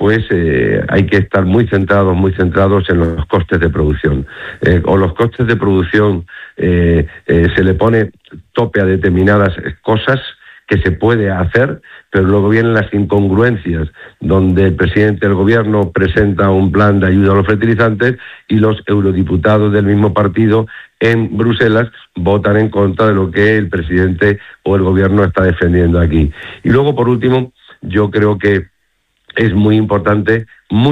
pues hay que estar muy centrados en los costes de producción. O los costes de producción se le pone tope a determinadas cosas que se puede hacer, pero luego vienen las incongruencias, donde el presidente del gobierno presenta un plan de ayuda a los fertilizantes y los eurodiputados del mismo partido en Bruselas votan en contra de lo que el presidente o el gobierno está defendiendo aquí. Y luego, por último, yo creo que es muy importante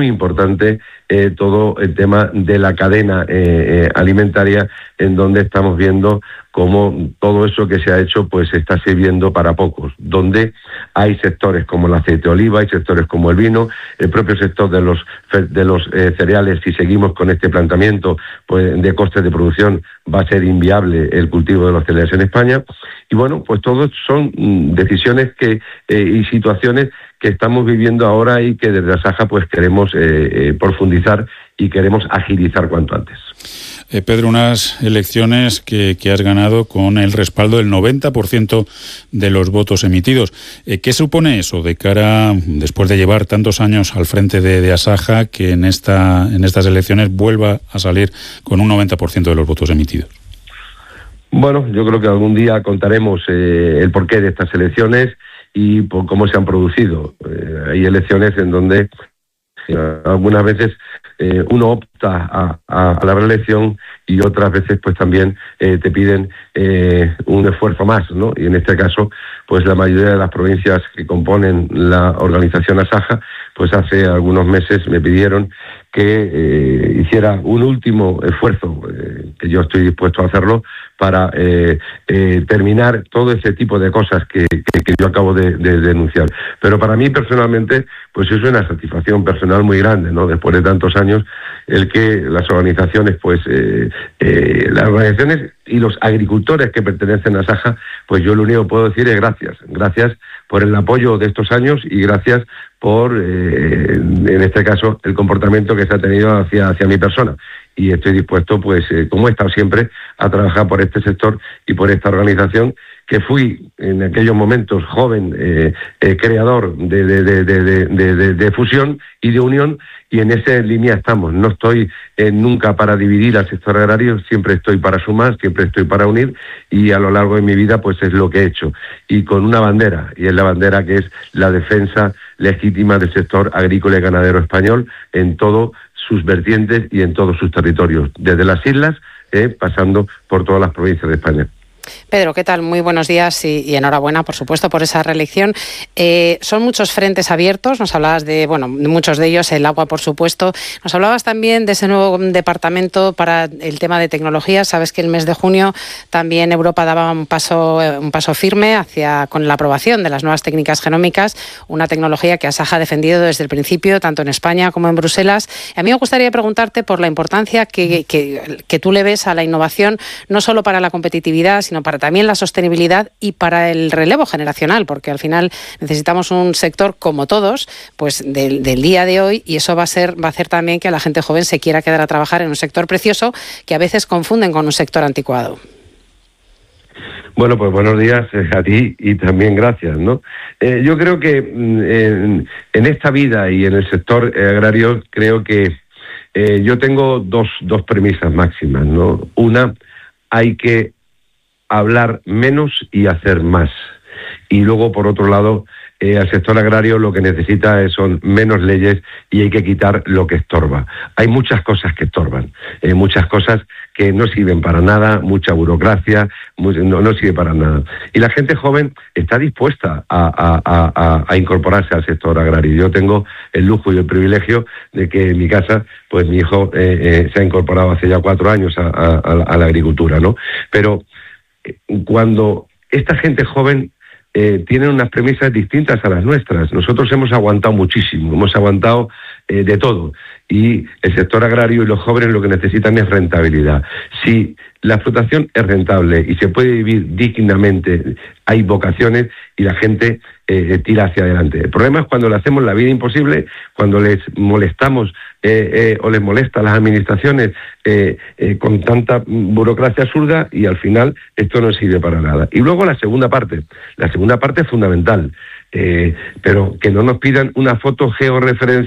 todo el tema de la cadena alimentaria, en donde estamos viendo cómo todo eso que se ha hecho pues está sirviendo para pocos, donde hay sectores como el aceite de oliva, hay sectores como el vino, el propio sector de los cereales. Si seguimos con este planteamiento pues de costes de producción, va a ser inviable el cultivo de los cereales en España. Y bueno, pues todos son decisiones y situaciones que estamos viviendo ahora y que desde Asaja pues queremos profundizar y queremos agilizar cuanto antes. Pedro, unas elecciones que has ganado con el respaldo del 90% de los votos emitidos. ¿Qué supone eso de cara, después de llevar tantos años al frente de Asaja, que en estas elecciones vuelva a salir con un 90% de los votos emitidos? Bueno, yo creo que algún día contaremos el porqué de estas elecciones y por cómo se han producido. Hay elecciones en donde algunas veces uno opta a la reelección y otras veces pues también te piden un esfuerzo más, ¿no? Y en este caso pues la mayoría de las provincias que componen la organización Asaja pues hace algunos meses me pidieron que hiciera un último esfuerzo, que yo estoy dispuesto a hacerlo, para terminar todo ese tipo de cosas que yo acabo de denunciar. Pero para mí personalmente, pues es una satisfacción personal muy grande, ¿no? Después de tantos años, el que las organizaciones, las organizaciones y los agricultores que pertenecen a Asaja, pues yo lo único que puedo decir es gracias. Gracias por el apoyo de estos años y gracias por, en este caso, el comportamiento que se ha tenido hacia mi persona. Y estoy dispuesto, pues, como he estado siempre, a trabajar por este sector y por esta organización, que fui en aquellos momentos joven, creador de fusión y de unión, y en esa línea estamos. No estoy nunca para dividir al sector agrario, siempre estoy para sumar, siempre estoy para unir, y a lo largo de mi vida pues es lo que he hecho. Y con una bandera, y es la bandera que es la defensa legítima del sector agrícola y ganadero español en todos sus vertientes y en todos sus territorios, desde las islas pasando por todas las provincias de España. Pedro, ¿qué tal? Muy buenos días y enhorabuena, por supuesto, por esa reelección. Son muchos frentes abiertos, nos hablabas de muchos de ellos, el agua, por supuesto. Nos hablabas también de ese nuevo departamento para el tema de tecnología. Sabes que el mes de junio también Europa daba un paso firme con la aprobación de las nuevas técnicas genómicas, una tecnología que Asaja ha defendido desde el principio, tanto en España como en Bruselas. A mí me gustaría preguntarte por la importancia que tú le ves a la innovación, no solo para la competitividad, sino para también la sostenibilidad y para el relevo generacional, porque al final necesitamos un sector como todos, pues del día de hoy, y eso va a hacer también que la gente joven se quiera quedar a trabajar en un sector precioso que a veces confunden con un sector anticuado. Bueno, pues buenos días a ti y también gracias, ¿no? Yo creo que en esta vida y en el sector agrario, creo que yo tengo dos premisas máximas, ¿no? Una, hay que hablar menos y hacer más. Y luego, por otro lado, al sector agrario lo que necesita son menos leyes y hay que quitar lo que estorba. Hay muchas cosas que estorban, muchas cosas que no sirven para nada, mucha burocracia, no sirve para nada. Y la gente joven está dispuesta a incorporarse al sector agrario. Yo tengo el lujo y el privilegio de que en mi casa, pues mi hijo se ha incorporado hace ya 4 años a la agricultura, ¿no? Pero cuando esta gente joven tiene unas premisas distintas a las nuestras, nosotros hemos aguantado muchísimo, hemos aguantado de todo, y el sector agrario y los jóvenes lo que necesitan es rentabilidad. Si la explotación es rentable y se puede vivir dignamente, hay vocaciones y la gente tira hacia adelante. El problema es cuando le hacemos la vida imposible, cuando les molestamos o les molesta a las administraciones con tanta burocracia absurda, y al final esto no sirve para nada. Y luego la segunda parte es fundamental, pero que no nos pidan una foto georreferenciada